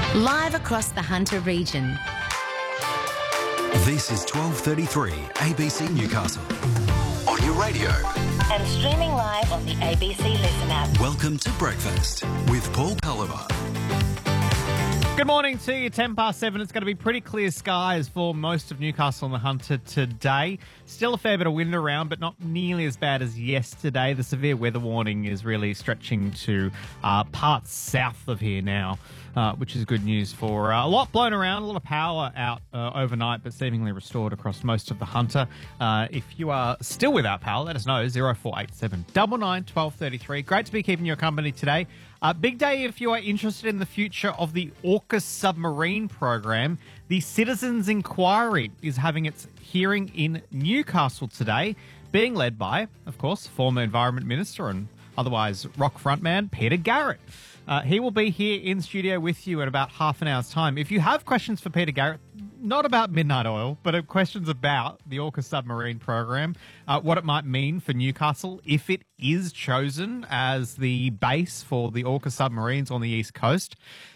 Live across the Hunter region. This is 12:33 ABC Newcastle. On your radio. And streaming live on the ABC Listen app. Welcome to Breakfast with Paul Culliver. Good morning to you, 7:10. It's going to be pretty clear skies for most of Newcastle and the Hunter today. Still a fair bit of wind around, but not nearly as bad as yesterday. The severe weather warning is really stretching to parts south of here now, which is good news for a lot blown around, a lot of power out overnight, but seemingly restored across most of the Hunter. If you are still without power, let us know, 0487 99 1233. Great to be keeping you company today. Big day if you are interested in the future of the AUKUS submarine program. The Citizens Inquiry is having its hearing in Newcastle today, being led by, of course, former Environment Minister and otherwise rock frontman Peter Garrett. He will be here in studio with you in about half an hour's time. If you have questions for Peter Garrett, not about Midnight Oil, but questions about the AUKUS submarine program, what it might mean for Newcastle if it is chosen as the base for the AUKUS submarines on the East Coast,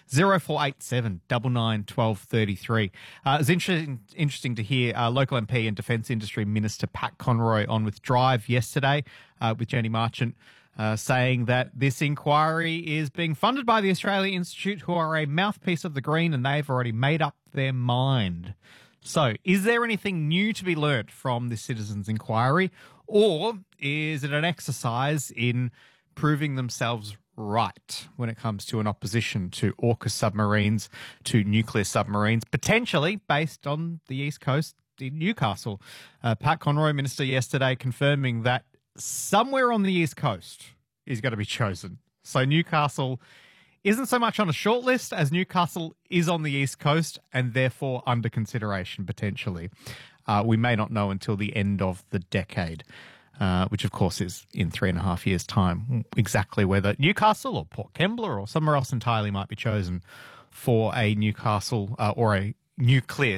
0487 99 1233. It's interesting to hear local MP and Defence Industry Minister Pat Conroy on with Drive yesterday with Jenny Marchant, saying that this inquiry is being funded by the Australia Institute, who are a mouthpiece of the Green, and they've already made up their mind. So, is there anything new to be learnt from this Citizens Inquiry, or is it an exercise in proving themselves right when it comes to an opposition to AUKUS submarines, to nuclear submarines, potentially based on the East Coast in Newcastle? Pat Conroy, Minister, yesterday confirming that somewhere on the East Coast is going to be chosen. So Newcastle isn't so much on a short list as Newcastle is on the East Coast and therefore under consideration potentially. We may not know until the end of the decade, which of course is in 3.5 years' time, exactly whether Newcastle or Port Kembla or somewhere else entirely might be chosen for a Newcastle or a nuclear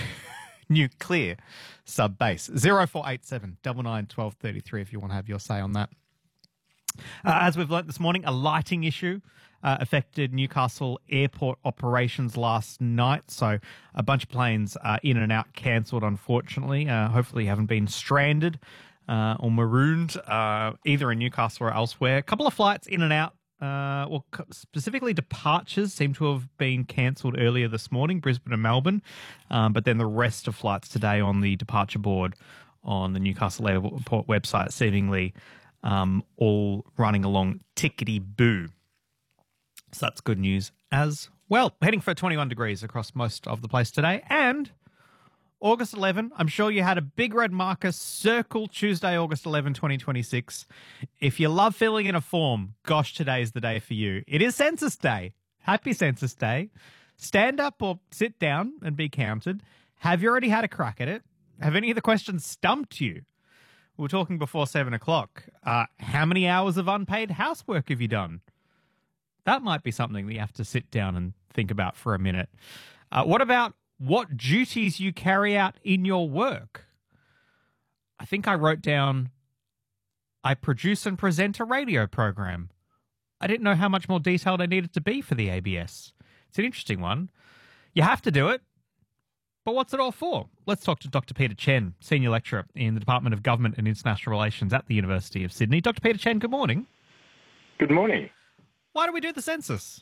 sub-base. 0487 99 1233 if you want to have your say on that. As we've learnt this morning, a lighting issue affected Newcastle airport operations last night. So a bunch of planes in and out cancelled, unfortunately. Hopefully you haven't been stranded or marooned either in Newcastle or elsewhere. A couple of flights in and out. Specifically departures seem to have been cancelled earlier this morning, Brisbane and Melbourne, but then the rest of flights today on the departure board on the Newcastle Airport website seemingly all running along tickety-boo. So that's good news as well. Heading for 21 degrees across most of the place today, and August 11, I'm sure you had a big red marker circle Tuesday, August 11, 2026. If you love filling in a form, gosh, today's the day for you. It is Census Day. Happy Census Day. Stand up or sit down and be counted. Have you already had a crack at it? Have any of the questions stumped you? We were talking before 7 o'clock. How many hours of unpaid housework have you done? That might be something that you have to sit down and think about for a minute. What about what duties you carry out in your work? I think I wrote down, I produce and present a radio program. I didn't know how much more detailed I needed to be for the ABS. It's an interesting one. You have to do it, but what's it all for? Let's talk to Dr. Peter Chen, Senior Lecturer in the Department of Government and International Relations at the University of Sydney. Dr. Peter Chen, good morning. Good morning. Why do we do the census?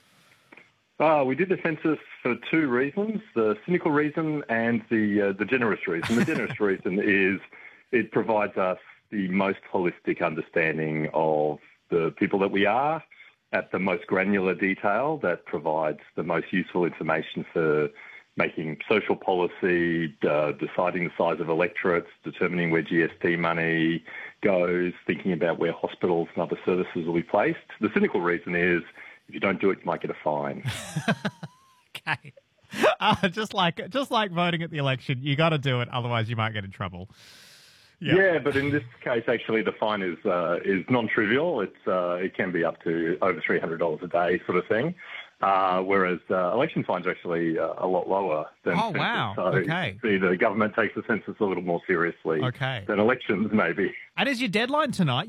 We did the census for two reasons, the cynical reason and the generous reason. The generous reason is it provides us the most holistic understanding of the people that we are at the most granular detail that provides the most useful information for making social policy, deciding the size of electorates, determining where GST money goes, thinking about where hospitals and other services will be placed. The cynical reason is if you don't do it, you might get a fine. Okay. Just like voting at the election, you got to do it, otherwise you might get in trouble. Yep. Yeah, but in this case, actually, the fine is non-trivial. It can be up to over $300 a day, sort of thing. Whereas election fines are actually a lot lower than census. Wow. So okay. The government takes the census a little more seriously than elections, maybe. And is your deadline tonight?